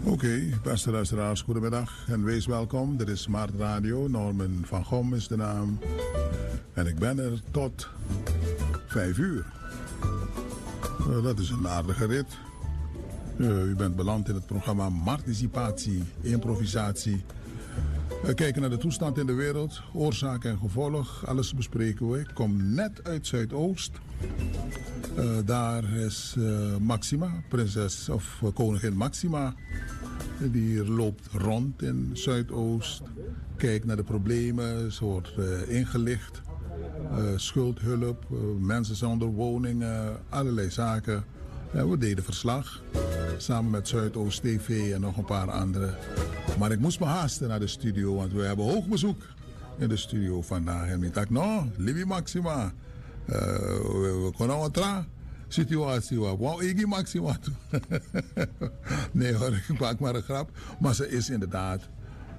Oké, beste luisteraars, goedemiddag en wees welkom. Dit is Smart Radio, Norman van Gom is de naam. En ik ben er tot 5 uur. Dat is een aardige rit. U bent beland in het programma Marticipatie, Improvisatie. We kijken naar de toestand in de wereld, oorzaak en gevolg, alles bespreken we. Ik kom net uit Zuidoost. Daar is Maxima, prinses of koningin Maxima. Die loopt rond in Zuidoost, kijkt naar de problemen, ze wordt ingelicht. Schuldhulp, mensen zonder woningen, allerlei zaken. We deden verslag, samen met Zuidoost TV en nog een paar andere. Maar ik moest me haasten naar de studio, want we hebben hoog bezoek in de studio vandaag. En ik dacht, nou, Libby Maxima, we kunnen wat tra. Situatie waar. Wauw, ik Maxima. Nee hoor, ik maak maar een grap. Maar ze is inderdaad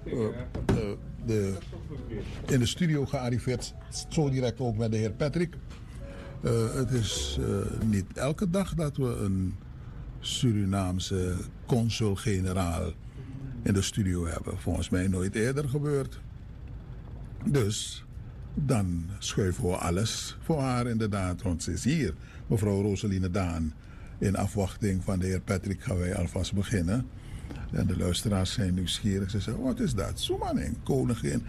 in de studio gearriveerd. Zo direct ook met de heer Patrick. Het is niet elke dag dat we een Surinaamse consul-generaal in de studio hebben. Volgens mij nooit eerder gebeurd. Dus dan schuiven we alles voor haar inderdaad. Want ze is hier, mevrouw Roseline Daan. In afwachting van de heer Patrick gaan wij alvast beginnen. En de luisteraars zijn nieuwsgierig. Ze zeggen, wat is dat? Soemaning, koningin.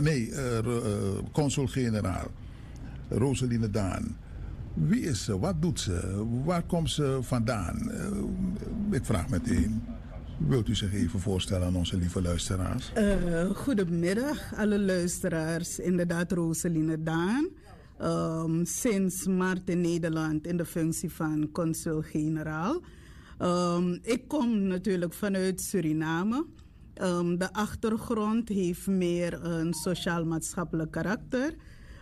Consul-generaal. Roseline Daan. Wie is ze? Wat doet ze? Waar komt ze vandaan? Ik vraag meteen. Wilt u zich even voorstellen aan onze lieve luisteraars? Goedemiddag, alle luisteraars. Inderdaad, Roseline Daan. Sinds maart in Nederland in de functie van consul-generaal. Ik kom natuurlijk vanuit Suriname. De achtergrond heeft meer een sociaal-maatschappelijk karakter.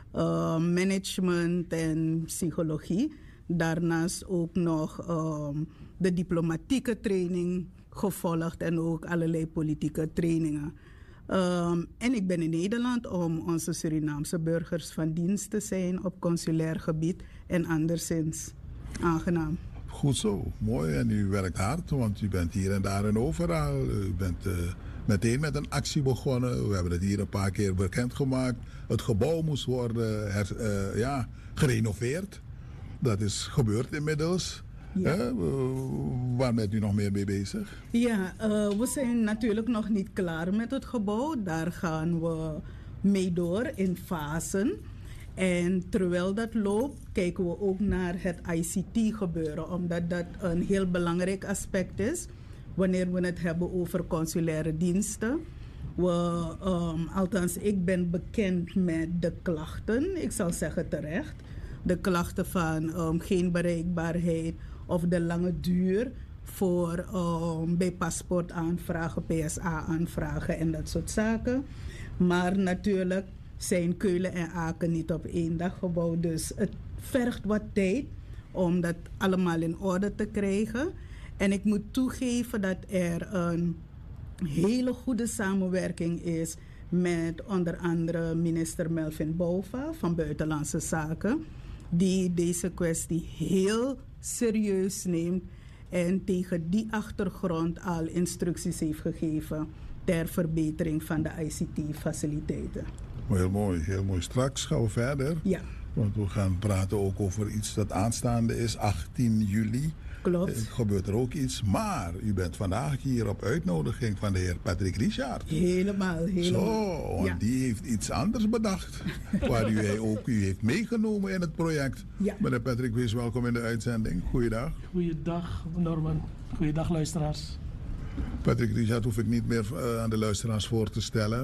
Management en psychologie. Daarnaast ook nog de diplomatieke training gevolgd en ook allerlei politieke trainingen. En ik ben in Nederland om onze Surinaamse burgers van dienst te zijn op consulair gebied en anderszins aangenaam. Goed zo, mooi. En u werkt hard, want u bent hier en daar en overal. U bent meteen met een actie begonnen. We hebben het hier een paar keer bekendgemaakt. Het gebouw moest worden gerenoveerd. Dat is gebeurd inmiddels. Ja. Waar bent u nog meer mee bezig? Ja, we zijn natuurlijk nog niet klaar met het gebouw. Daar gaan we mee door in fasen. En terwijl dat loopt, kijken we ook naar het ICT-gebeuren. Omdat dat een heel belangrijk aspect is. Wanneer we het hebben over consulaire diensten. Althans, ik ben bekend met de klachten. Ik zal zeggen terecht. De klachten van geen bereikbaarheid of de lange duur voor bij paspoortaanvragen, PSA-aanvragen en dat soort zaken. Maar natuurlijk zijn Keulen en Aken niet op één dag gebouwd. Dus het vergt wat tijd om dat allemaal in orde te krijgen. En ik moet toegeven dat er een hele goede samenwerking is met onder andere minister Melvin Bouva van Buitenlandse Zaken. Die deze kwestie heel serieus neemt en tegen die achtergrond al instructies heeft gegeven ter verbetering van de ICT-faciliteiten. Heel mooi, heel mooi. Straks gaan we verder. Ja. Want we gaan praten ook over iets dat aanstaande is, 18 juli. Klopt. Gebeurt er ook iets. Maar u bent vandaag hier op uitnodiging van de heer Patrick Richard. Helemaal. Zo, want die heeft iets anders bedacht. Waar u ook heeft meegenomen in het project. Ja. Meneer Patrick, wees welkom in de uitzending. Goeiedag. Goeiedag, Norman. Goeiedag, luisteraars. Patrick Richard hoef ik niet meer aan de luisteraars voor te stellen.